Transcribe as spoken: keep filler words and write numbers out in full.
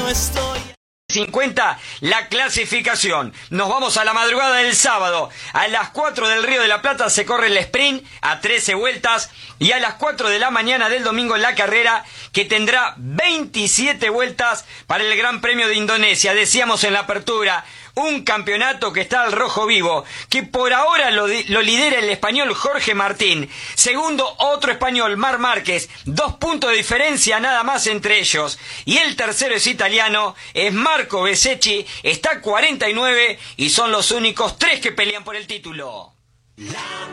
estoy... cincuenta la clasificación. Nos vamos a la madrugada del sábado. A las cuatro del Río de la Plata se corre el sprint a trece vueltas y a las cuatro de la mañana del domingo la carrera que tendrá veintisiete vueltas para el Gran Premio de Indonesia. Decíamos en la apertura, un campeonato que está al rojo vivo, que por ahora lo, lo lidera el español Jorge Martín. Segundo, otro español, Marc Márquez. Dos puntos de diferencia nada más entre ellos. Y el tercero es italiano, es Marco Bezzecchi. Está cuarenta y nueve y son los únicos tres que pelean por el título.